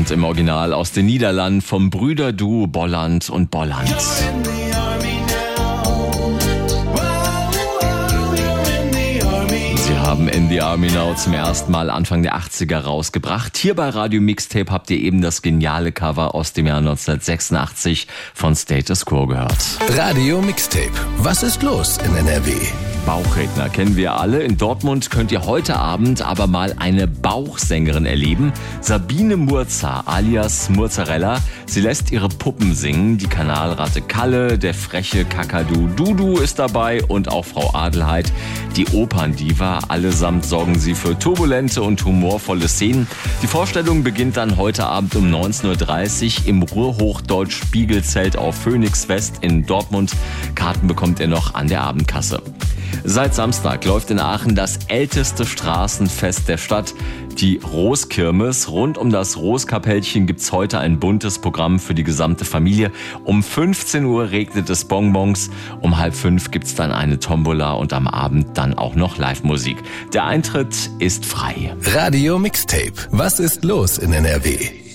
Und im Original aus den Niederlanden vom Brüderduo Bolland und Bolland. Sie haben In the Army Now zum ersten Mal Anfang der 80er rausgebracht. Hier bei Radio Mixtape habt ihr eben das geniale Cover aus dem Jahr 1986 von Status Quo gehört. Radio Mixtape. Was ist los in NRW? Bauchredner kennen wir alle. In Dortmund könnt ihr heute Abend aber mal eine Bauchsängerin erleben. Sabine Murza alias Murzarella. Sie lässt ihre Puppen singen. Die Kanalratte Kalle, der freche Kakadu Dudu ist dabei und auch Frau Adelheid, die Operndiva. Allesamt sorgen sie für turbulente und humorvolle Szenen. Die Vorstellung beginnt dann heute Abend um 19.30 Uhr im Ruhrhochdeutsch-Spiegelzelt auf Phoenix West in Dortmund. Karten bekommt ihr noch an der Abendkasse. Seit Samstag läuft in Aachen das älteste Straßenfest der Stadt, die Roskirmes. Rund um das Roskapellchen gibt's heute ein buntes Programm für die gesamte Familie. Um 15 Uhr regnet es Bonbons, um 4:30 gibt's dann eine Tombola und am Abend dann auch noch Live-Musik. Der Eintritt ist frei. Radio Mixtape. Was ist los in NRW?